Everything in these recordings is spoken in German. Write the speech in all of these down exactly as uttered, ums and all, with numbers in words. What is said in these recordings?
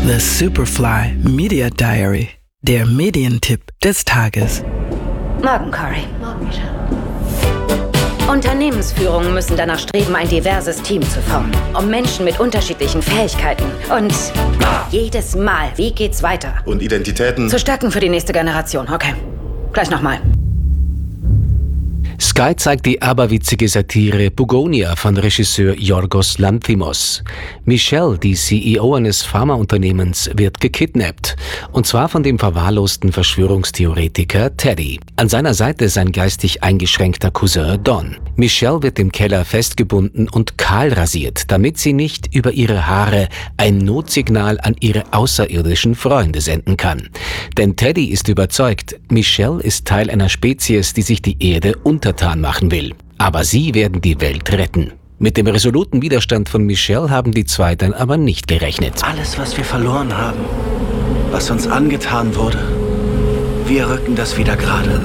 The Superfly Media Diary, der Medientipp des Tages. Morgen, Cory. Morgen, Michelle. Unternehmensführungen müssen danach streben, ein diverses Team zu formen, um Menschen mit unterschiedlichen Fähigkeiten. Und jedes Mal, wie geht's weiter? Und Identitäten? Zu stärken für die nächste Generation. Okay, gleich nochmal. Sky zeigt die aberwitzige Satire Bugonia von Regisseur Yorgos Lanthimos. Michelle, die C E O eines Pharmaunternehmens, wird gekidnappt. Und zwar von dem verwahrlosten Verschwörungstheoretiker Teddy. An seiner Seite sein geistig eingeschränkter Cousin Don. Michelle wird im Keller festgebunden und kahl rasiert, damit sie nicht über ihre Haare ein Notsignal an ihre außerirdischen Freunde senden kann. Denn Teddy ist überzeugt, Michelle ist Teil einer Spezies, die sich die Erde untertan machen will. Aber sie werden die Welt retten. Mit dem resoluten Widerstand von Michelle haben die zwei dann aber nicht gerechnet. Alles, was wir verloren haben, was uns angetan wurde, wir rücken das wieder gerade.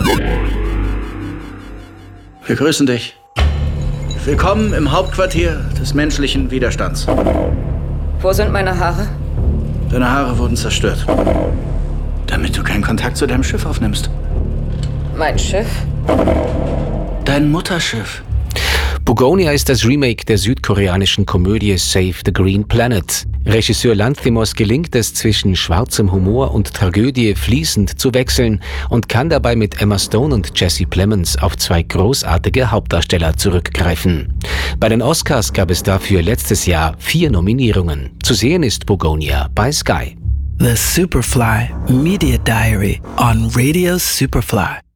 Wir grüßen dich. Willkommen im Hauptquartier des menschlichen Widerstands. Wo sind meine Haare? Deine Haare wurden zerstört, damit du keinen Kontakt zu deinem Schiff aufnimmst. Mein Schiff? Dein Mutterschiff. Bugonia ist das Remake der südkoreanischen Komödie Save the Green Planet. Regisseur Lanthimos gelingt es, zwischen schwarzem Humor und Tragödie fließend zu wechseln und kann dabei mit Emma Stone und Jesse Plemons auf zwei großartige Hauptdarsteller zurückgreifen. Bei den Oscars gab es dafür letztes Jahr vier Nominierungen. Zu sehen ist Bugonia bei Sky. The Superfly Media Diary on Radio Superfly.